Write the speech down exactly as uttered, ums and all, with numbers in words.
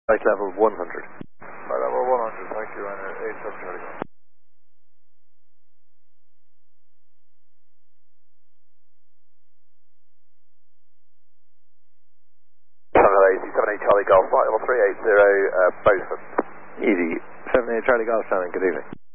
Flight level one hundred. Flight level one hundred, thank you, Ryanair eight seven Charlie Golf. seven eight Charlie Golf, flight level three eight zero, uh, Beaufort. Easy. seven eight Charlie Golf, Shannon, good evening.